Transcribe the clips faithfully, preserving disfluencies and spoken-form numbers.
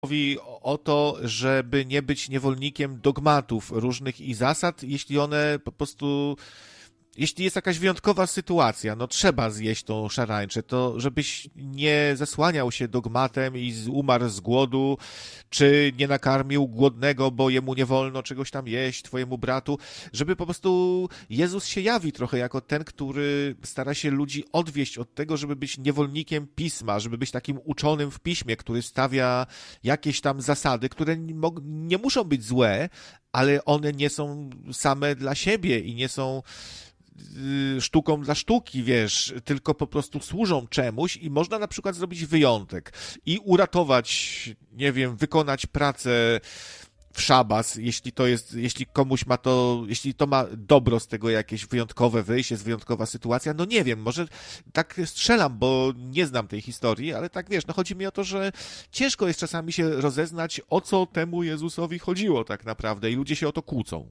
mówi o to, żeby nie być niewolnikiem dogmatów różnych i zasad, jeśli one po prostu, jeśli jest jakaś wyjątkowa sytuacja, no trzeba zjeść tą szarańczę, to żebyś nie zasłaniał się dogmatem i z- umarł z głodu, czy nie nakarmił głodnego, bo jemu nie wolno czegoś tam jeść, twojemu bratu, żeby po prostu Jezus się jawi trochę jako ten, który stara się ludzi odwieść od tego, żeby być niewolnikiem pisma, żeby być takim uczonym w piśmie, który stawia jakieś tam zasady, które nie mog- nie muszą być złe, ale one nie są same dla siebie i nie są y, sztuką dla sztuki, wiesz, tylko po prostu służą czemuś i można na przykład zrobić wyjątek i uratować, nie wiem, wykonać pracę w szabas, jeśli to jest, jeśli komuś ma to, jeśli to ma dobro z tego jakieś wyjątkowe wyjście, jest wyjątkowa sytuacja, no nie wiem, może tak strzelam, bo nie znam tej historii, ale tak wiesz, no chodzi mi o to, że ciężko jest czasami się rozeznać, o co temu Jezusowi chodziło tak naprawdę i ludzie się o to kłócą.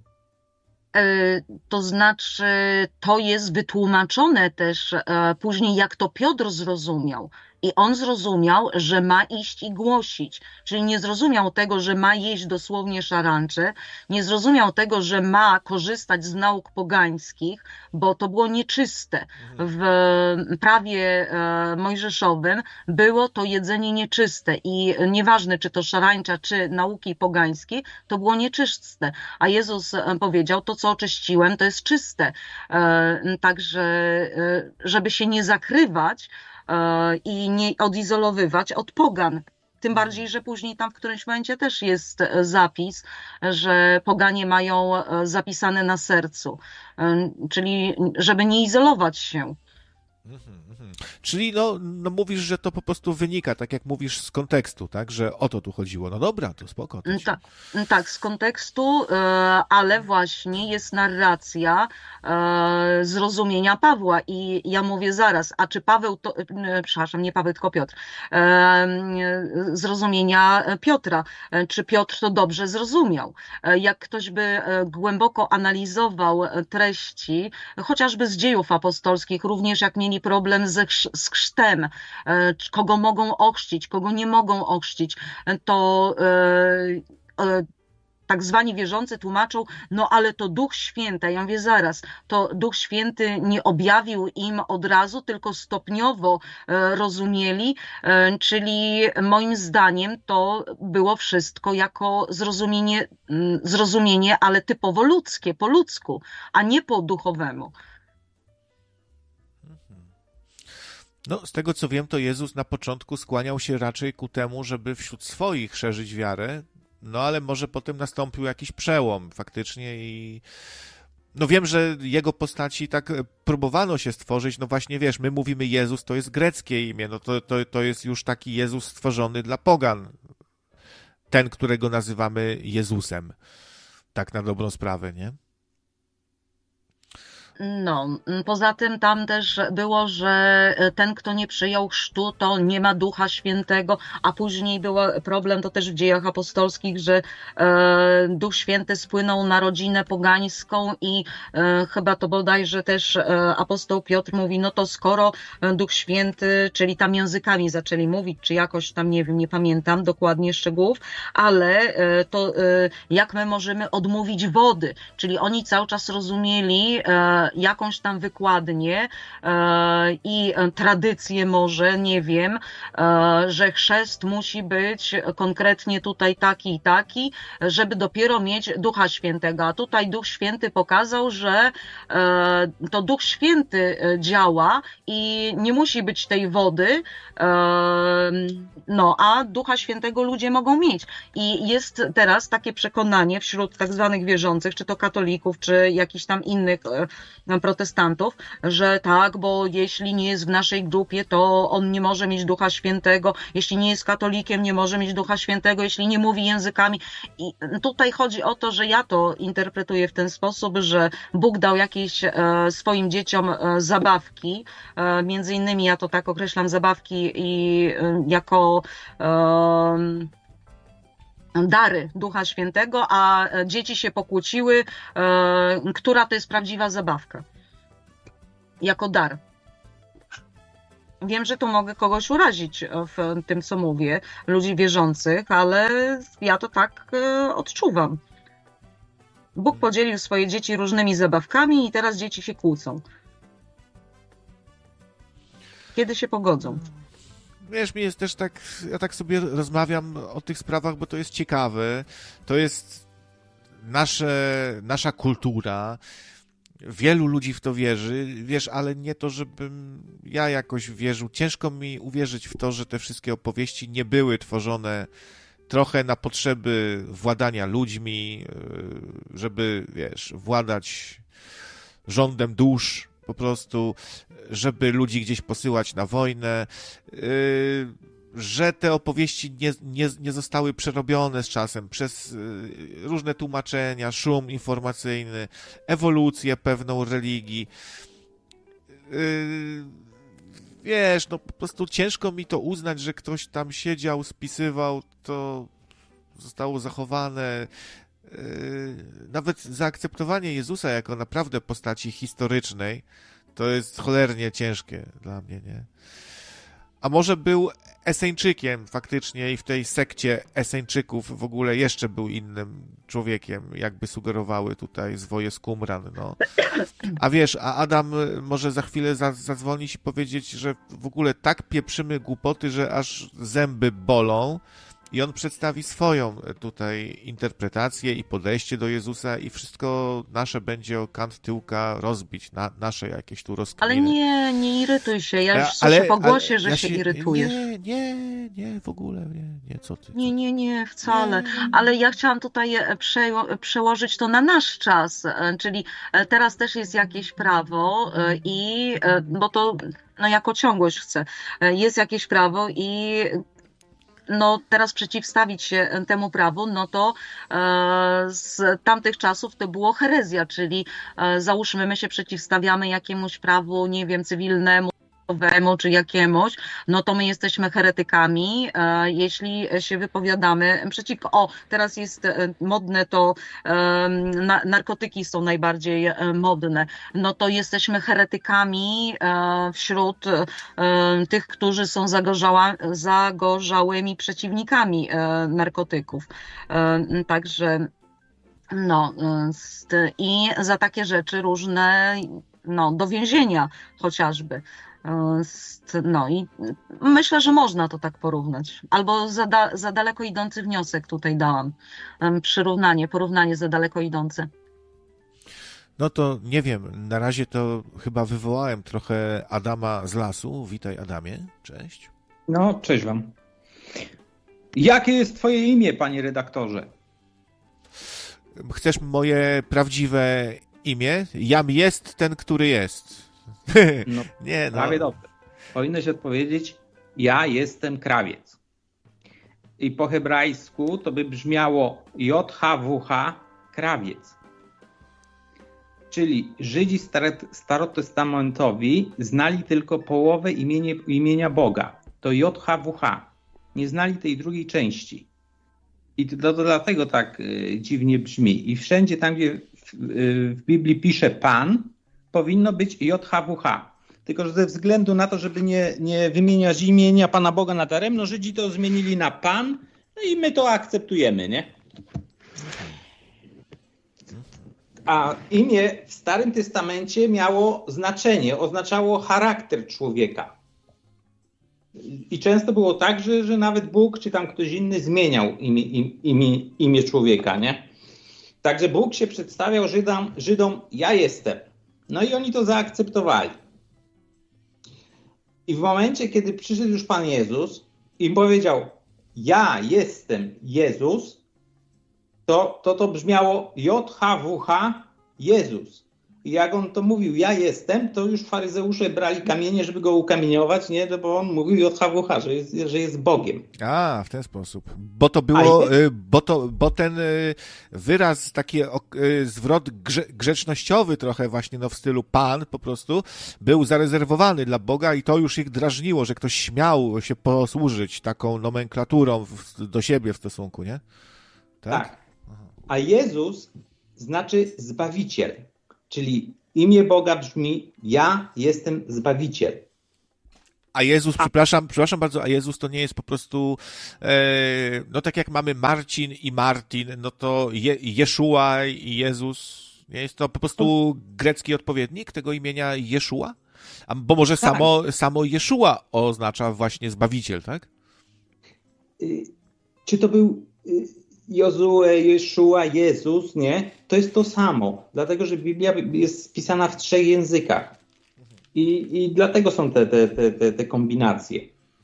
E, To znaczy, to jest wytłumaczone też e, później, jak to Piotr zrozumiał. I on zrozumiał, że ma iść i głosić. Czyli nie zrozumiał tego, że ma jeść dosłownie szarańcze, nie zrozumiał tego, że ma korzystać z nauk pogańskich, bo to było nieczyste. Mhm. W prawie e, mojżeszowym było to jedzenie nieczyste i nieważne, czy to szarańcza, czy nauki pogańskie, to było nieczyste. A Jezus e, powiedział, to co oczyściłem, to jest czyste. E, Także, e, żeby się nie zakrywać e, i nie odizolowywać od pogan. Tym Mhm. bardziej, że później tam w którymś momencie też jest e, zapis, że poganie mają e, zapisane na sercu. E, Czyli żeby nie izolować się. Mhm, mhm. Czyli no, no mówisz, że to po prostu wynika, tak jak mówisz, z kontekstu, tak, że o to tu chodziło. No dobra, to spoko, to Mm, ci... Tak, mm, tak, z kontekstu, e, ale właśnie jest narracja e, zrozumienia Pawła i ja mówię zaraz, a czy Paweł to, e, przepraszam, nie Paweł, tylko Piotr, e, e, zrozumienia Piotra, E, czy Piotr to dobrze zrozumiał? E, Jak ktoś by e, głęboko analizował e, treści, chociażby z dziejów apostolskich, również jak mieli problem ze, chrz- z chrztem, e, czy kogo mogą ochrzcić, kogo nie mogą ochrzcić, to e, e, tak zwani wierzący tłumaczą, no ale to Duch Święty. Ja mówię zaraz, to Duch Święty nie objawił im od razu, tylko stopniowo e, rozumieli, e, czyli moim zdaniem to było wszystko jako zrozumienie, mm, zrozumienie, ale typowo ludzkie, po ludzku, a nie po duchowemu. No, z tego co wiem, to Jezus na początku skłaniał się raczej ku temu, żeby wśród swoich szerzyć wiarę, no ale może potem nastąpił jakiś przełom faktycznie i no wiem, że jego postaci tak e, próbowano się stworzyć, no właśnie wiesz, my mówimy Jezus, to jest greckie imię, no to, to, to jest już taki Jezus stworzony dla pogan, ten, którego nazywamy Jezusem, tak na dobrą sprawę, nie? No, mm, poza tym tam też było, że e, ten, kto nie przyjął chrztu, to nie ma Ducha Świętego, a później był problem, to też w dziejach apostolskich, że e, Duch Święty spłynął na rodzinę pogańską i e, chyba to bodajże też e, apostoł Piotr mówi, no to skoro e, Duch Święty, czyli tam językami zaczęli mówić, czy jakoś tam, nie wiem, nie pamiętam dokładnie szczegółów, ale e, to e, jak my możemy odmówić wody? Czyli oni cały czas rozumieli e, jakąś tam wykładnię e, i e, tradycję może, nie wiem, e, że chrzest musi być konkretnie tutaj taki i taki, żeby dopiero mieć Ducha Świętego. A tutaj Duch Święty pokazał, że e, to Duch Święty e, działa i nie musi być tej wody, e, no a Ducha Świętego ludzie mogą mieć. I jest teraz takie przekonanie wśród tak zwanych wierzących, czy to katolików, czy jakichś tam innych e, protestantów, że tak, bo jeśli nie jest w naszej grupie, to on nie może mieć Ducha Świętego, jeśli nie jest katolikiem, nie może mieć Ducha Świętego, jeśli nie mówi językami. I tutaj chodzi o to, że ja to interpretuję w ten sposób, że Bóg dał jakieś e, swoim dzieciom e, zabawki, e, między innymi ja to tak określam zabawki i e, jako e, dary Ducha Świętego, a dzieci się pokłóciły, e, która to jest prawdziwa zabawka. Jako dar. wiem, że tu mogę kogoś urazić w tym, co mówię, ludzi wierzących, ale ja to tak e, odczuwam. Bóg podzielił swoje dzieci różnymi zabawkami i teraz dzieci się kłócą. Kiedy się pogodzą? Wiesz, mi jest też tak, ja tak sobie rozmawiam o tych sprawach, bo to jest ciekawe, to jest nasze, nasza kultura, wielu ludzi w to wierzy, wiesz, ale nie to, żebym ja jakoś wierzył. Ciężko mi uwierzyć w to, że te wszystkie opowieści nie były tworzone trochę na potrzeby władania ludźmi, żeby, wiesz, władać rządem dusz, po prostu, żeby ludzi gdzieś posyłać na wojnę, że te opowieści nie, nie, nie zostały przerobione z czasem przez różne tłumaczenia, szum informacyjny, ewolucję pewną religii. Wiesz, no po prostu ciężko mi to uznać, że ktoś tam siedział, spisywał, to zostało zachowane. Nawet zaakceptowanie Jezusa jako naprawdę postaci historycznej to jest cholernie ciężkie dla mnie, nie? A może był Eseńczykiem faktycznie i w tej sekcie Eseńczyków w ogóle jeszcze był innym człowiekiem, jakby sugerowały tutaj zwoje z Qumran, no. A wiesz, a Adam może za chwilę zadzwonić i powiedzieć, że w ogóle tak pieprzymy głupoty, że aż zęby bolą, i on przedstawi swoją tutaj interpretację i podejście do Jezusa i wszystko nasze będzie o kant tyłka rozbić, na, nasze jakieś tu rozkminy. Ale nie, nie irytuj się. Ja już A- słyszę po głosie, że ja się irytujesz. Nie, nie, nie, w ogóle nie, nie, co ty. Nie, Co? nie, nie, wcale. Nie. Ale ja chciałam tutaj e, przejo- przełożyć to na nasz czas, e, czyli e, teraz też jest jakieś prawo e, i, e, bo to no jako ciągłość chcę, E, jest jakieś prawo i no teraz przeciwstawić się temu prawu, no to e, z tamtych czasów to było herezja, czyli e, załóżmy my się przeciwstawiamy jakiemuś prawu, nie wiem, cywilnemu, czy jakiemuś, no to my jesteśmy heretykami, e, jeśli się wypowiadamy przeciwko. O, teraz jest e, modne to, e, na, narkotyki są najbardziej e, modne, no to jesteśmy heretykami e, wśród e, tych, którzy są zagorzała, zagorzałymi przeciwnikami e, narkotyków. E, także no e, st- i za takie rzeczy różne, no do więzienia chociażby. E, st- No i myślę, że można to tak porównać. Albo za, da, za daleko idący wniosek tutaj dałam. Em, Przyrównanie, porównanie za daleko idące. No to nie wiem, na razie to chyba wywołałem trochę Adama z lasu. Witaj, Adamie, cześć. No, cześć wam. Jakie jest twoje imię, panie redaktorze? Chcesz moje prawdziwe imię? Jam jest ten, który jest. No, Nie, no. prawie dobrze. Powinieneś odpowiedzieć, ja jestem krawiec. I po hebrajsku to by brzmiało J H W H, krawiec. Czyli Żydzi staro- starotestamentowi znali tylko połowę imienia, imienia Boga. To J H W H. Nie znali tej drugiej części. I to, to dlatego tak y, dziwnie brzmi. I wszędzie tam, gdzie w, y, w Biblii pisze Pan, powinno być J H W H. Tylko że ze względu na to, żeby nie, nie wymieniać imienia Pana Boga na daremno, Żydzi to zmienili na Pan, no i my to akceptujemy, nie? A imię w Starym Testamencie miało znaczenie, oznaczało charakter człowieka. I często było tak, że, że nawet Bóg czy tam ktoś inny zmieniał imię, imię, imię człowieka, nie? Także Bóg się przedstawiał Żydom, Żydom, ja jestem. No i oni to zaakceptowali. I w momencie, kiedy przyszedł już Pan Jezus i powiedział, ja jestem Jezus, to to, to brzmiało J H W H, Jezus. I jak on to mówił, ja jestem, to już faryzeusze brali kamienie, żeby go ukamieniować, nie? Bo on mówił J H W H, że jest, że jest Bogiem. A, w ten sposób. Bo to było, y, bo, to, bo ten y, wyraz, taki y, zwrot grze, grzecznościowy trochę właśnie no w stylu Pan po prostu, był zarezerwowany dla Boga i to już ich drażniło, że ktoś śmiał się posłużyć taką nomenklaturą w, do siebie w stosunku, nie? Tak. Tak. A Jezus znaczy Zbawiciel. Czyli imię Boga brzmi, ja jestem Zbawiciel. A Jezus, przepraszam, przepraszam bardzo, a Jezus to nie jest po prostu, e, no tak jak mamy Marcin i Martin, no to Je, Jeszua i Jezus, nie jest to po prostu grecki odpowiednik tego imienia Jeszua? A, bo może tak. samo, samo Jeszua oznacza właśnie Zbawiciel, tak? Czy to był Jozue, Jeszua, Jezus, nie? To jest to samo, dlatego że Biblia jest spisana w trzech językach. I, i dlatego są te, te, te, te kombinacje.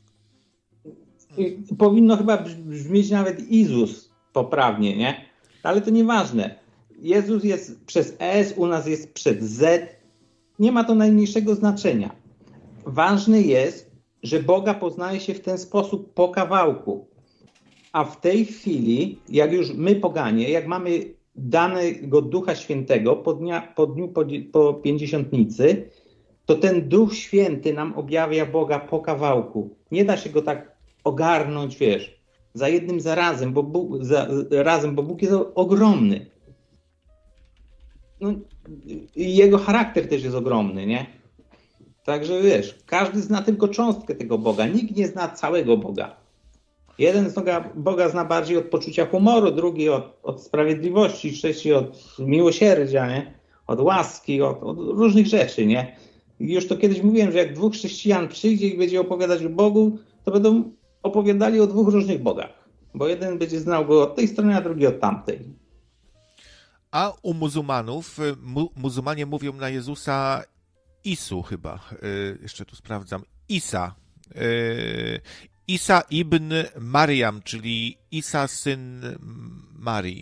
I powinno chyba brzmieć nawet Izus poprawnie, nie? Ale to nieważne. Jezus jest przez S, u nas jest przez Z. Nie ma to najmniejszego znaczenia. Ważne jest, że Boga poznaje się w ten sposób po kawałku. A w tej chwili, jak już my poganie, jak mamy danego Ducha Świętego po, dnia, po dniu po, po Pięćdziesiątnicy, to ten Duch Święty nam objawia Boga po kawałku. Nie da się go tak ogarnąć, wiesz, za jednym zarazem, bo Bóg, za, razem, bo Bóg jest ogromny. No, i jego charakter też jest ogromny, nie? Także wiesz, każdy zna tylko cząstkę tego Boga. Nikt nie zna całego Boga. Jeden z Boga, Boga zna bardziej od poczucia humoru, drugi od, od sprawiedliwości, trzeci od miłosierdzia, nie? Od łaski, od, od różnych rzeczy, nie? I już to kiedyś mówiłem, że jak dwóch chrześcijan przyjdzie i będzie opowiadać o Bogu, to będą opowiadali o dwóch różnych Bogach. Bo jeden będzie znał go od tej strony, a drugi od tamtej. A u muzułmanów, mu, muzułmanie mówią na Jezusa Isu chyba. Yy, jeszcze tu sprawdzam. Isa. Yy, Isa ibn Mariam, czyli Isa syn Marii.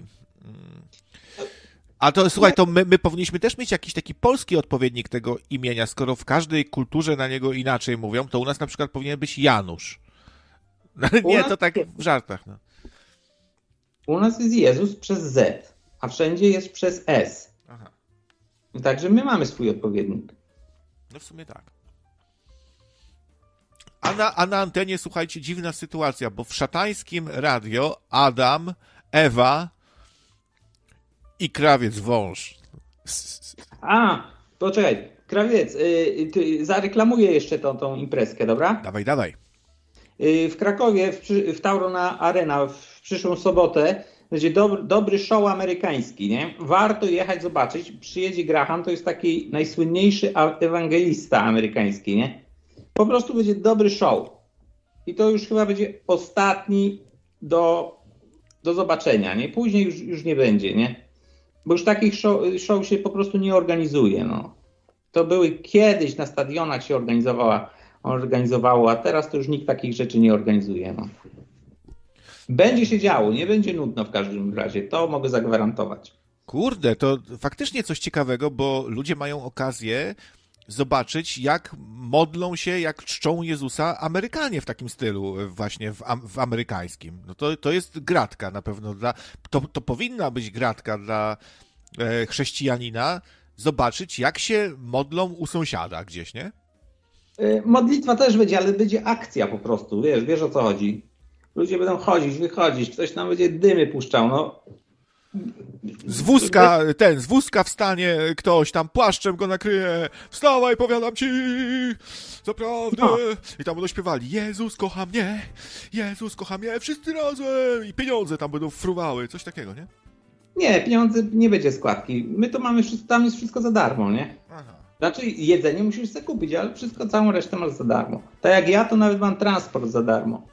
A to słuchaj, to my, my powinniśmy też mieć jakiś taki polski odpowiednik tego imienia, skoro w każdej kulturze na niego inaczej mówią, to u nas na przykład powinien być Janusz. No, nie, to tak w żartach. No. U nas jest Jezus przez Z, a wszędzie jest przez S. Aha. Także my mamy swój odpowiednik. No w sumie tak. A na, a na antenie, słuchajcie, dziwna sytuacja, bo w szatańskim radio Adam, Ewa i krawiec wąż. A, poczekaj, krawiec, yy, ty, zareklamuję jeszcze tą, tą imprezkę, dobra? Dawaj, dawaj. Yy, w Krakowie, w, w Taurona Arena w przyszłą sobotę będzie dobry, dobry show amerykański, nie? Warto jechać zobaczyć. Przyjedzie Graham, to jest taki najsłynniejszy ewangelista amerykański, nie? Po prostu będzie dobry show. I to już chyba będzie ostatni do, do zobaczenia, nie? Później już, już nie będzie, nie? Bo już takich show, show się po prostu nie organizuje, no. To były kiedyś na stadionach się organizowała, organizowało, a teraz to już nikt takich rzeczy nie organizuje, no. Będzie się działo, nie będzie nudno w każdym razie, to mogę zagwarantować. Kurde, to faktycznie coś ciekawego, bo ludzie mają okazję zobaczyć, jak modlą się, jak czczą Jezusa Amerykanie w takim stylu właśnie w, w amerykańskim. No to, to jest gratka na pewno. Dla, to, to powinna być gratka dla e, chrześcijanina zobaczyć, jak się modlą u sąsiada gdzieś, nie? Modlitwa też będzie, ale będzie akcja po prostu, wiesz, wiesz o co chodzi. Ludzie będą chodzić, wychodzić, ktoś tam będzie dymy puszczał, no. Z wózka, ten, z wózka wstanie ktoś, tam płaszczem go nakryje, wstawaj, powiadam ci, zaprawdę. No. I tam będą śpiewali, Jezus kocha mnie, Jezus kocha mnie, wszyscy razem. I pieniądze tam będą fruwały, coś takiego, nie? Nie, pieniądze nie będzie składki. My to mamy, wszystko, tam jest wszystko za darmo, nie? Aha. Znaczy jedzenie musisz sobie kupić, ale wszystko, całą resztę masz za darmo. Tak jak ja, to nawet mam transport za darmo.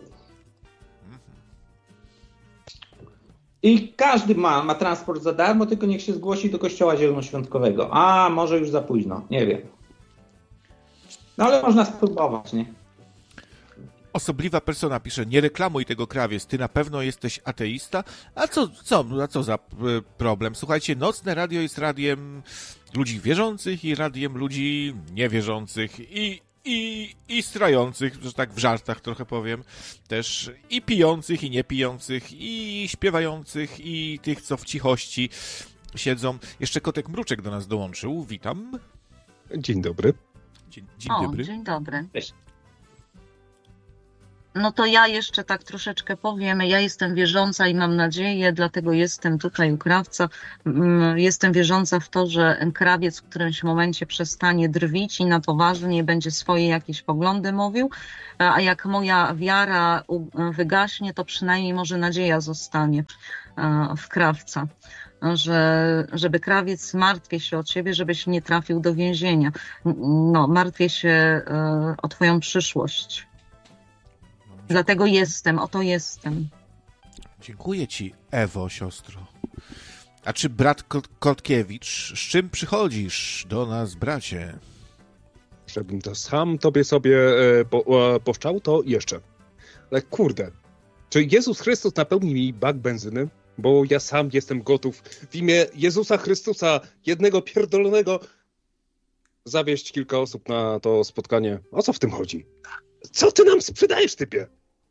I każdy ma, ma transport za darmo, tylko niech się zgłosi do kościoła zielonoświątkowego. A, może już za późno, nie wiem. No ale można spróbować, nie? Osobliwa persona pisze, nie reklamuj tego, krawiec, ty na pewno jesteś ateista. A co, co, a co za problem? Słuchajcie, Nocne Radio jest radiem ludzi wierzących i radiem ludzi niewierzących i I, i strających, że tak w żartach trochę powiem, też i pijących, i niepijących, i śpiewających, i tych, co w cichości siedzą. Jeszcze Kotek Mruczek do nas dołączył. Witam. Dzień dobry. Dzień, dzień o, dobry. Dzień dobry. No to ja jeszcze tak troszeczkę powiem. Ja jestem wierząca i mam nadzieję, dlatego jestem tutaj u krawca. Mm, Jestem wierząca w to, że krawiec w którymś momencie przestanie drwić i na poważnie będzie swoje jakieś poglądy mówił, a jak moja wiara u- wygaśnie, to przynajmniej może nadzieja zostanie e, w krawca. Że, żeby krawiec martwię się o ciebie, żebyś nie trafił do więzienia. No, martwię się e, o twoją przyszłość. Dlatego jestem, oto jestem. Dziękuję ci, Ewo, siostro. A czy brat Kot- Kotkiewicz, z czym przychodzisz do nas, bracie? Żebym to sam tobie sobie e, po, e, poszczał, to jeszcze. Ale kurde, czy Jezus Chrystus napełni mi bak benzyny? Bo ja sam jestem gotów w imię Jezusa Chrystusa, jednego pierdolonego, zawieźć kilka osób na to spotkanie. O co w tym chodzi? Co ty nam sprzedajesz, typie?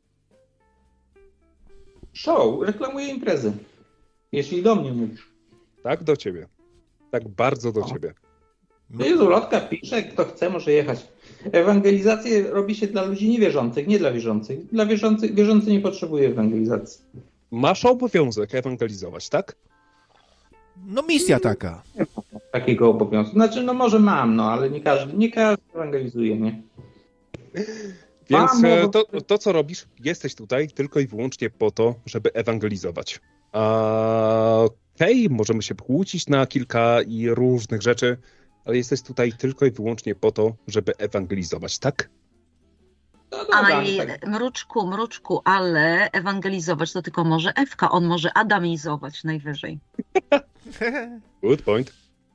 Show, reklamuje imprezy. Jeśli do mnie mówisz. Tak, do ciebie. Tak bardzo do O. ciebie. Jezu, Lotka pisze, kto chce, może jechać. Ewangelizację robi się dla ludzi niewierzących, nie dla wierzących. Dla wierzących, wierzący nie potrzebuje ewangelizacji. Masz obowiązek ewangelizować, tak? No misja taka. Takiego obowiązku. Znaczy, no może mam, no ale nie każdy, nie każdy ewangelizuje, nie? Więc Mam e, obo- to, to, co robisz, jesteś tutaj tylko i wyłącznie po to, żeby ewangelizować. A, Okej, możemy się kłócić na kilka i różnych rzeczy, ale jesteś tutaj tylko i wyłącznie po to, żeby ewangelizować, tak? No dobra, Ale tak. mruczku, mruczku, ale ewangelizować to tylko może Ewka, on może adamizować najwyżej. Good point.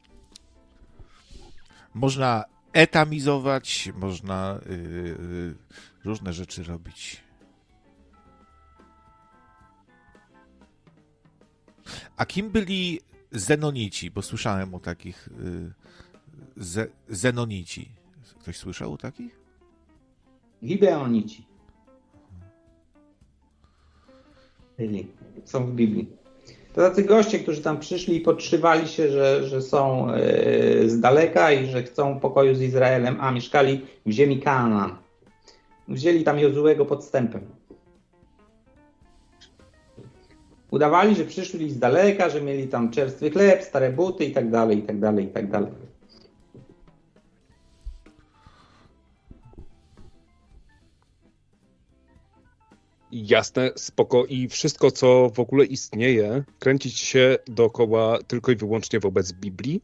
Można etamizować, można yy, yy, różne rzeczy robić. A kim byli Zenonici? Bo słyszałem o takich yy, ze, Zenonici. Ktoś słyszał o takich? Gibeonici. Byli. Są w Biblii. To tacy goście, którzy tam przyszli i podszywali się, że, że są e, z daleka i że chcą pokoju z Izraelem, a mieszkali w ziemi Kanaan. Wzięli tam Jozułego podstępem. Udawali, że przyszli z daleka, że mieli tam czerstwy chleb, stare buty i tak dalej, i tak dalej, i tak dalej. Jasne, spoko. I wszystko, co w ogóle istnieje, kręcić się dookoła tylko i wyłącznie wobec Biblii?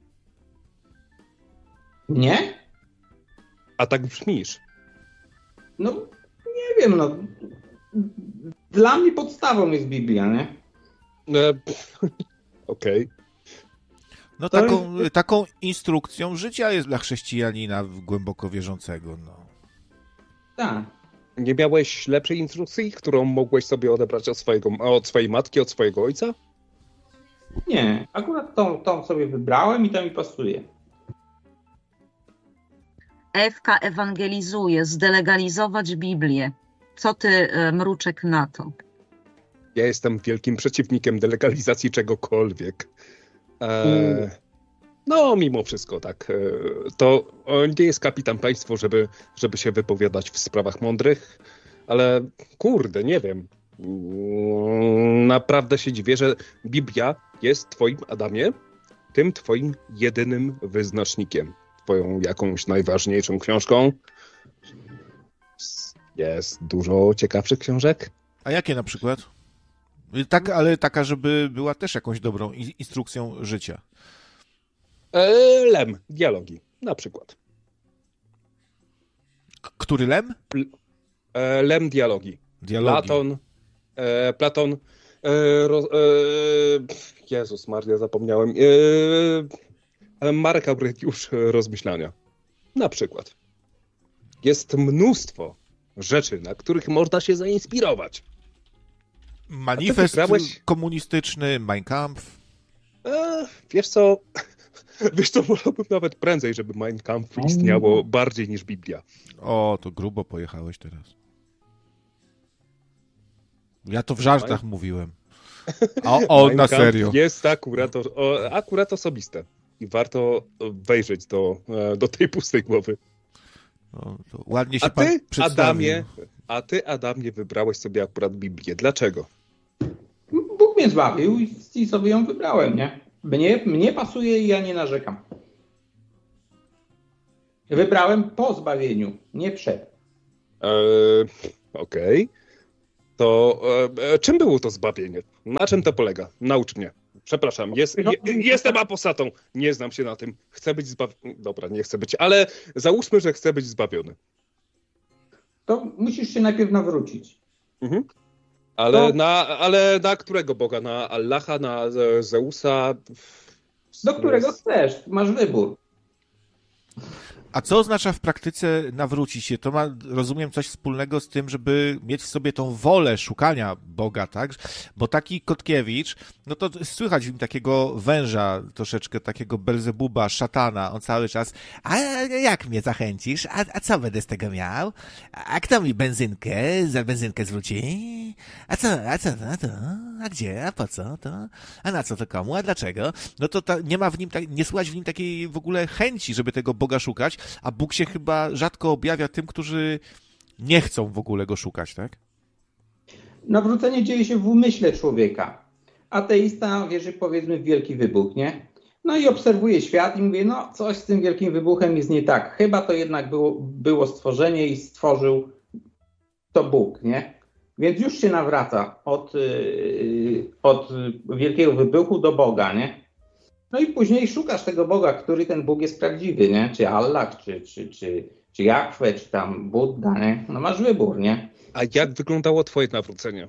Nie? A tak brzmisz. No, nie wiem, no. Dla mnie podstawą jest Biblia, nie? E, pff, Okej. No To taką, taką instrukcją życia jest dla chrześcijanina głęboko wierzącego. No. Tak. Nie miałeś lepszej instrukcji, którą mogłeś sobie odebrać od, swojego, od swojej matki, od swojego ojca? Nie, akurat tą, tą sobie wybrałem i to mi pasuje. Ewka ewangelizuje, zdelegalizować Biblię. Co ty, e, mruczek, na to? Ja jestem wielkim przeciwnikiem delegalizacji czegokolwiek. E, Mm. no, mimo wszystko, tak. E, to o, nie jest kapitan państwo, żeby, żeby się wypowiadać w sprawach mądrych, ale kurde, nie wiem. Mm, Naprawdę się dziwię, że Biblia jest twoim, Adamie, tym twoim jedynym wyznacznikiem. Twoją jakąś najważniejszą książką. Jest dużo ciekawszych książek. A jakie na przykład? Tak, ale taka, żeby była też jakąś dobrą in- instrukcją życia. E, Lem, dialogi, na przykład. K- który lem? E, Lem, dialogi. Dialogi. Platon, e, Platon, e, ro, e, pf, Jezus Maria, zapomniałem. E, Marek Aureliusz, Rozmyślania. Na przykład. Jest mnóstwo rzeczy, na których można się zainspirować. Manifest wybrałeś? komunistyczny, Mein Kampf. E, wiesz co, wiesz co, wolałbym nawet prędzej, żeby Mein Kampf istniało bardziej niż Biblia. O, to grubo pojechałeś teraz. Ja to w żartach mówiłem. A on Mein na Kampf serio. Jest akurat, o, akurat osobiste. I warto wejrzeć do, do tej pustej głowy. No, to ładnie się A pan ty, przedstawił. Adamie, A ty, Adamie, wybrałeś sobie akurat Biblię. Dlaczego? Bóg mnie zbawił i, i sobie ją wybrałem, nie? Mnie, mnie pasuje i ja nie narzekam. Wybrałem po zbawieniu, nie przed. Eee, Okej. Okay. To e, czym było to zbawienie? Na czym to polega? Naucz mnie. Przepraszam, jest, je, jestem apostatą. Nie znam się na tym. Chcę być zbawiony. Dobra, nie chcę być, ale załóżmy, że chcę być zbawiony. To musisz się najpierw nawrócić. Mhm. Ale, to... na, ale na którego Boga? Na Allaha, na Zeusa? Do którego chcesz. Masz wybór. A co oznacza w praktyce nawrócić się? To ma, rozumiem, coś wspólnego z tym, żeby mieć w sobie tą wolę szukania Boga, tak? Bo taki Kotkiewicz, no to słychać w nim takiego węża, troszeczkę takiego Belzebuba, szatana, on cały czas, a jak mnie zachęcisz? A, a co będę z tego miał? A kto mi benzynkę, za benzynkę zwróci? A co, a co, a to? A gdzie? A po co to? A na co to komu? A dlaczego? No to ta, nie ma w nim, nie słychać w nim takiej w ogóle chęci, żeby tego Boga szukać, a Bóg się chyba rzadko objawia tym, którzy nie chcą w ogóle go szukać, tak? Nawrócenie dzieje się w umyśle człowieka. Ateista wierzy, powiedzmy, w wielki wybuch, nie? No i obserwuje świat i mówi, no coś z tym wielkim wybuchem jest nie tak. Chyba to jednak było, było stworzenie i stworzył to Bóg, nie? Więc już się nawraca od, yy, od wielkiego wybuchu do Boga, nie? No i później szukasz tego Boga, który ten Bóg jest prawdziwy, nie? Czy Allah, czy, czy, czy, czy Jahwe, czy tam Budda, nie? No masz wybór, nie? A jak wyglądało twoje nawrócenie?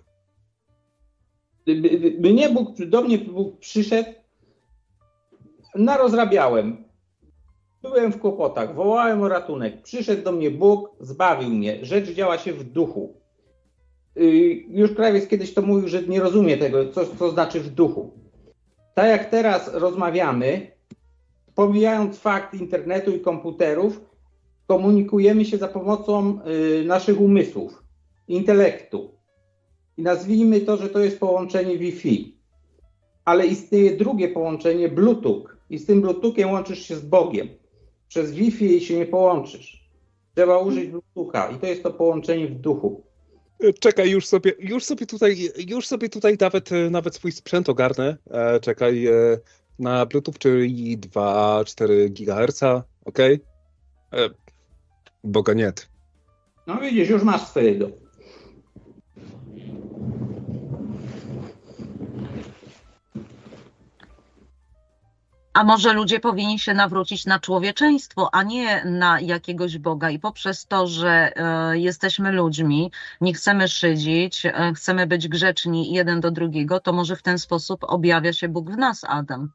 Mnie Bóg, do mnie Bóg przyszedł, narozrabiałem, byłem w kłopotach, wołałem o ratunek, przyszedł do mnie Bóg, zbawił mnie, rzecz działa się w duchu. Już Krawiec kiedyś to mówił, że nie rozumie tego, co, co znaczy w duchu. Tak jak teraz rozmawiamy, pomijając fakt internetu i komputerów, komunikujemy się za pomocą y, naszych umysłów, intelektu. I nazwijmy to, że to jest połączenie Wi-Fi. Ale istnieje drugie połączenie Bluetooth. I z tym Bluetoothem łączysz się z Bogiem. Przez Wi-Fi się nie połączysz. Trzeba użyć Bluetootha i to jest to połączenie w duchu. Czekaj, już sobie, już sobie tutaj, już sobie tutaj nawet, nawet swój sprzęt ogarnę. E, czekaj, e, na Bluetooth, czyli dwa przecinek cztery gigaherca, okej? Okay? Boga nie. No widzisz, już masz swojego. A może ludzie powinni się nawrócić na człowieczeństwo, a nie na jakiegoś Boga i poprzez to, że e, jesteśmy ludźmi, nie chcemy szydzić, e, chcemy być grzeczni jeden do drugiego, to może w ten sposób objawia się Bóg w nas, Adam.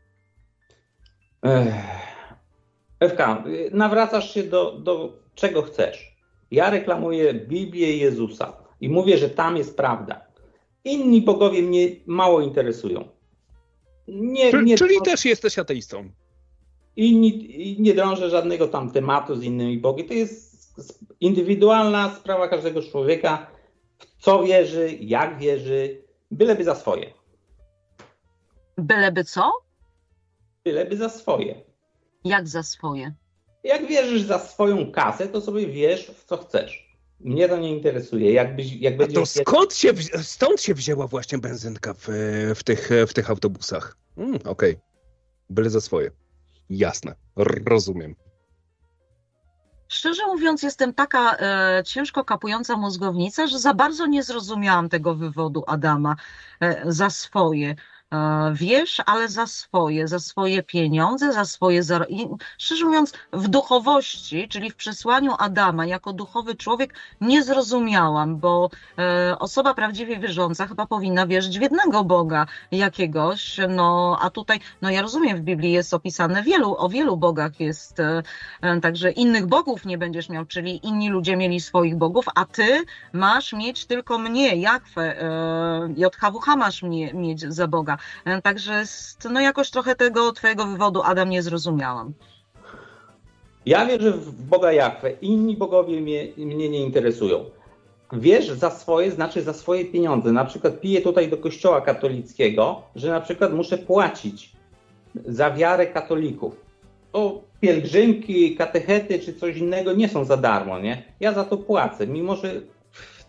Ech. Ewka, nawracasz się do, do czego chcesz. Ja reklamuję Biblię Jezusa i mówię, że tam jest prawda. Inni bogowie mnie mało interesują. Nie, czyli nie czyli drążę, też jesteś ateistą. I nie, nie drążę żadnego tam tematu z innymi bogi. To jest indywidualna sprawa każdego człowieka, w co wierzy, jak wierzy, byleby za swoje. Byleby co? Byleby za swoje. Jak za swoje? Jak wierzysz za swoją kasę, to sobie wierz w co chcesz. Mnie to nie interesuje. Jakbyś, jak A będziesz... to skąd się, stąd się wzięła właśnie benzynka w, w, tych, w tych autobusach? Mm, Okej. Okay. Byle za swoje. Jasne. Rozumiem. Szczerze mówiąc, jestem taka e, ciężko kapująca mózgownica, że za bardzo nie zrozumiałam tego wywodu Adama e, za swoje. E, wiesz, ale za swoje, za swoje pieniądze, za swoje... Zar... I, szczerze mówiąc, w duchowości, czyli w przesłaniu Adama jako duchowy człowiek nie zrozumiałam, bo e, osoba prawdziwie wierząca chyba powinna wierzyć w jednego Boga jakiegoś, no a tutaj, no ja rozumiem, w Biblii jest opisane wielu, o wielu bogach jest, e, e, także innych bogów nie będziesz miał, czyli inni ludzie mieli swoich bogów, a ty masz mieć tylko mnie, Jahwe, e, J H W H masz mnie, mieć za Boga. Także no jakoś trochę tego twojego wywodu, Adam, nie zrozumiałam. Ja wierzę w Boga Jahwe. Inni bogowie mnie, mnie nie interesują. Wierz za swoje, znaczy za swoje pieniądze. Na przykład piję tutaj do kościoła katolickiego, że na przykład muszę płacić za wiarę katolików. To pielgrzymki, katechety czy coś innego nie są za darmo, nie? Ja za to płacę, mimo że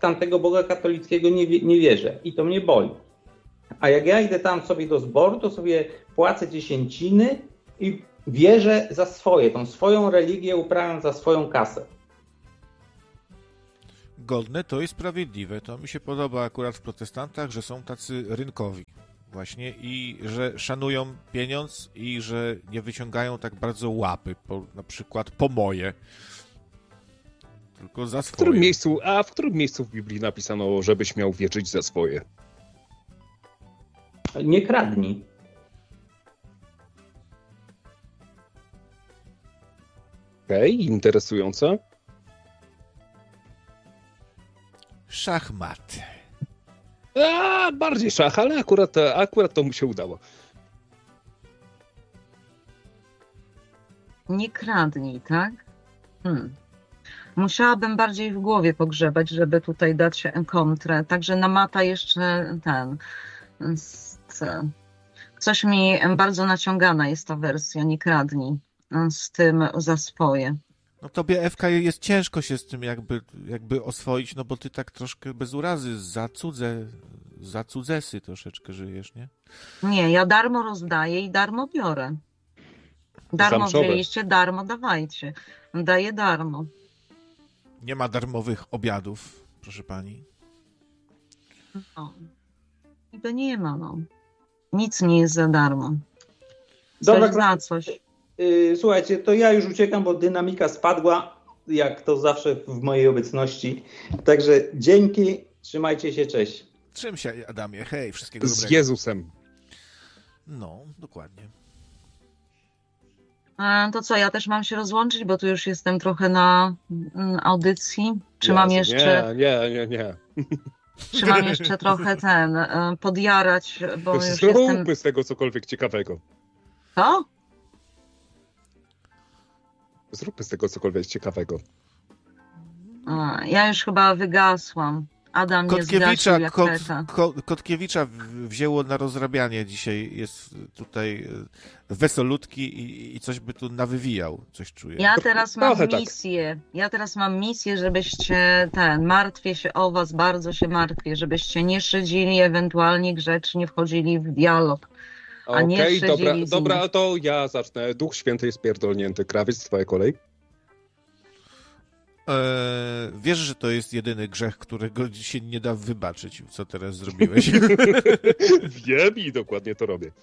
tamtego Boga katolickiego nie, nie wierzę i to mnie boli. A jak ja idę tam sobie do zboru, to sobie płacę dziesięciny i wierzę za swoje, tą swoją religię uprawiam za swoją kasę. Godne to i sprawiedliwe. To mi się podoba akurat w protestantach, że są tacy rynkowi właśnie i że szanują pieniądz i że nie wyciągają tak bardzo łapy, po, na przykład po moje, tylko za swoje. W którym miejscu, a w którym miejscu w Biblii napisano, żebyś miał wierzyć za swoje? Nie kradnij. Okej, okay, interesujące. Szachmat. A, bardziej szach, ale akurat, akurat to mu się udało. Nie kradnij, tak? Hmm. Musiałabym bardziej w głowie pogrzebać, żeby tutaj dać kontrę. Także namata jeszcze ten... Coś mi bardzo naciągana jest ta wersja, nie kradnij, z tym za swoje. No tobie, Ewka, jest ciężko się z tym jakby, jakby oswoić, no bo ty tak troszkę bez urazy, za cudze, za cudzesy troszeczkę żyjesz, nie? Nie, ja darmo rozdaję i darmo biorę. Darmo Zamszowe. wzięliście, darmo dawajcie. Daję darmo. Nie ma darmowych obiadów, proszę pani. No. Niby nie ma, no. Nic nie jest za darmo. Coś Dobra, za coś. Yy, słuchajcie, to ja już uciekam, bo dynamika spadła, jak to zawsze w mojej obecności. Także dzięki, trzymajcie się, cześć. Trzym się, Adamie, hej, wszystkiego Z dobrego. Jezusem. No, dokładnie. A, to co, ja też mam się rozłączyć, bo tu już jestem trochę na mm, audycji. Czy Jezu, mam jeszcze... Nie, nie, nie, nie. Czy mam jeszcze trochę ten, y, podjarać, bo już Zróbmy jestem... z tego cokolwiek ciekawego. Co? Zróbmy z tego cokolwiek ciekawego. A, ja już chyba wygasłam. Adam nie zgasił Kotkiewicza, jak kot, teta. ko, Kotkiewicza wzięło na rozrabianie dzisiaj, jest tutaj wesolutki i, i coś by tu nawywijał, coś czuję. Ja teraz mam Trochę tak. misję. Ja teraz mam misję, żebyście ten, martwię się o was, bardzo się martwię, żebyście nie szydzili, ewentualnie grzecznie wchodzili w dialog. A nie Okej, szydzili dobra, z nim. dobra, to ja zacznę. Duch Święty jest pierdolnięty. Krawiec, twoja kolej. Eee, wiesz, że to jest jedyny grzech, którego się nie da wybaczyć, co teraz zrobiłeś. Wiem i dokładnie to robię.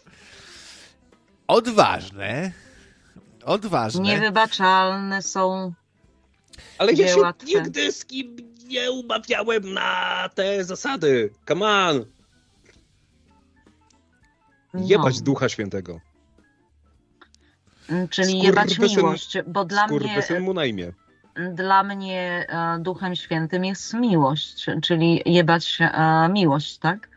Odważne. Odważne. Niewybaczalne są Ale ja się dzieła twe. nigdy z kim nie umawiałem na te zasady. Come on. Jebać No. Ducha Świętego. Czyli jebać Skurwysyn- miłość, bo dla mnie, Skurwysyn mu na imię. dla mnie e, Duchem Świętym jest miłość, czyli jebać e, miłość, tak?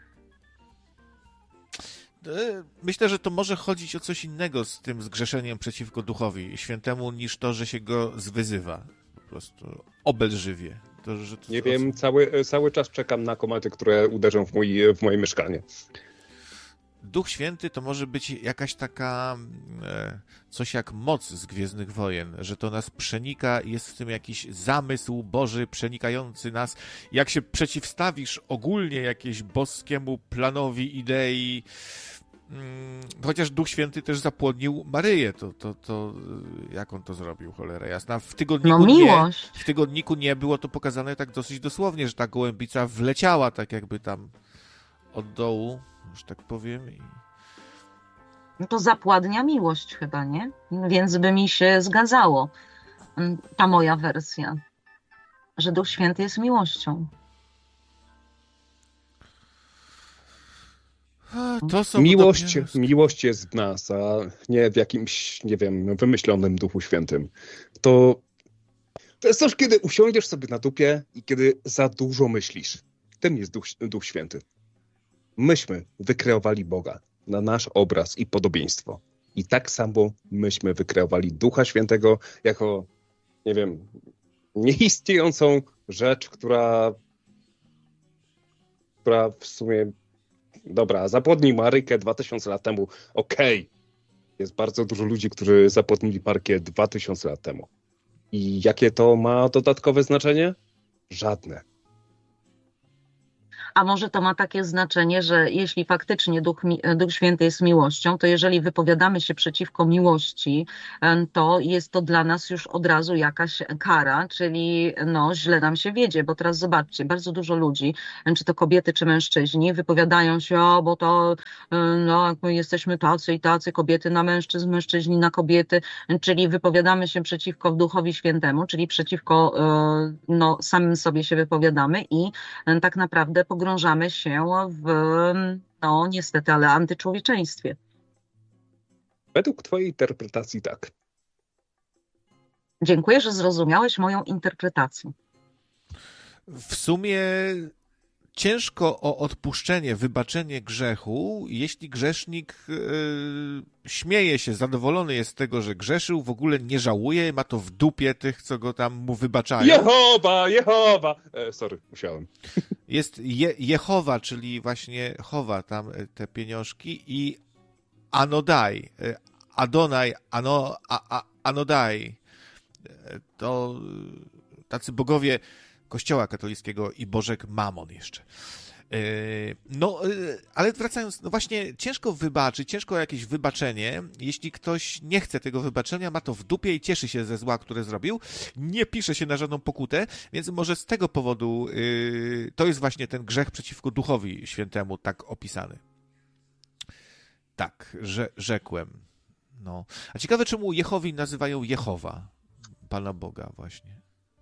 E, Myślę, że to może chodzić o coś innego z tym zgrzeszeniem przeciwko Duchowi Świętemu, niż to, że się go zwyzywa. Po prostu obelżywie. To, że to, Nie to, wiem, cały, cały czas czekam na komaty, które uderzą w, mój, w moje mieszkanie. Duch Święty to może być jakaś taka e, coś jak moc z Gwiezdnych Wojen, że to nas przenika, jest w tym jakiś zamysł Boży przenikający nas. Jak się przeciwstawisz ogólnie jakiemuś boskiemu planowi, idei, mm, chociaż Duch Święty też zapłodnił Maryję, to, to, to jak on to zrobił, cholera jasna. W tygodniku, No nie, miłość. w tygodniku nie było to pokazane tak dosyć dosłownie, że ta gołębica wleciała tak jakby tam od dołu, że tak powiem. I... No to zapładnia miłość chyba, nie? Więc by mi się zgadzało mm, ta moja wersja, że Duch Święty jest miłością. A, to są Miłość, podobnie- miłość jest w nas, a nie w jakimś, nie wiem, wymyślonym Duchu Świętym. To, to jest coś, kiedy usiądziesz sobie na dupie i kiedy za dużo myślisz. Tym jest Duch, Duch Święty. Myśmy wykreowali Boga na nasz obraz i podobieństwo. I tak samo myśmy wykreowali Ducha Świętego jako, nie wiem, nieistniejącą rzecz, która, która w sumie, dobra, zapłodnił Marykę dwa tysiące lat temu. Okej, jest bardzo dużo ludzi, którzy zapłodnili Marykę dwa tysiące lat temu. I jakie to ma dodatkowe znaczenie? Żadne. A może to ma takie znaczenie, że jeśli faktycznie Duch, Mi- Duch Święty jest miłością, to jeżeli wypowiadamy się przeciwko miłości, em, to jest to dla nas już od razu jakaś kara, czyli no źle nam się wiedzie, bo teraz zobaczcie, bardzo dużo ludzi, em, czy to kobiety, czy mężczyźni, wypowiadają się, o, bo to em, no, jak my jesteśmy tacy i tacy, kobiety na mężczyzn, mężczyźni na kobiety, em, czyli wypowiadamy się przeciwko Duchowi Świętemu, czyli przeciwko e, no, samym sobie się wypowiadamy i em, tak naprawdę pogrążamy się w, no niestety, ale antyczłowieczeństwie. Według twojej interpretacji tak. Dziękuję, że zrozumiałeś moją interpretację. W sumie ciężko o odpuszczenie, wybaczenie grzechu, jeśli grzesznik yy, śmieje się, zadowolony jest z tego, że grzeszył, w ogóle nie żałuje, ma to w dupie tych, co go tam mu wybaczają. Jehowa, Jehowa! E, sorry, musiałem. Jest Je- Jehowa, czyli właśnie chowa tam te pieniążki i Anodai, Adonai, ano, a, a, Anodai. To tacy bogowie Kościoła katolickiego i bożek Mamon jeszcze. No, ale wracając, no właśnie ciężko wybaczyć, ciężko jakieś wybaczenie, jeśli ktoś nie chce tego wybaczenia, ma to w dupie i cieszy się ze zła, które zrobił, nie pisze się na żadną pokutę, więc może z tego powodu yy, to jest właśnie ten grzech przeciwko Duchowi Świętemu tak opisany. Tak, że, rzekłem. No. A ciekawe, czemu Jehowi nazywają Jehowa, Pana Boga właśnie.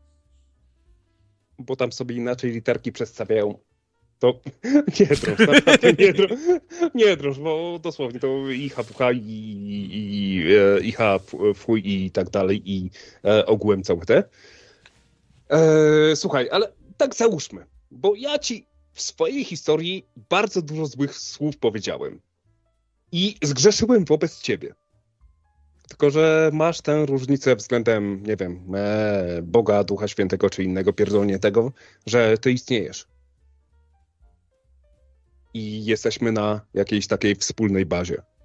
Bo tam sobie inaczej literki przedstawiają. To nie drąż, naprawdę nie drąż, nie drąż, bo dosłownie to i hapucha, i, i, i ha, fuj i tak dalej, i e, ogółem całe te. E, słuchaj, ale tak załóżmy, bo ja ci w swojej historii bardzo dużo złych słów powiedziałem i zgrzeszyłem wobec ciebie. Tylko że masz tę różnicę względem, nie wiem, e, Boga, Ducha Świętego czy innego pierdolniętego, że ty istniejesz. I jesteśmy na jakiejś takiej wspólnej bazie.